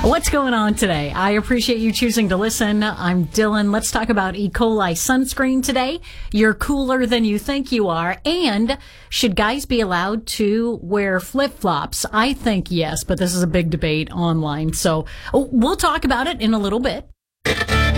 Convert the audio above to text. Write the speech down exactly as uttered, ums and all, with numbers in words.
What's going on today? I appreciate you choosing to listen. I'm Dylan. Let's talk about E. coli sunscreen today. You're cooler than you think you are. And should guys be allowed to wear flip-flops? I think yes, but this is a big debate online. So we'll talk about it in a little bit.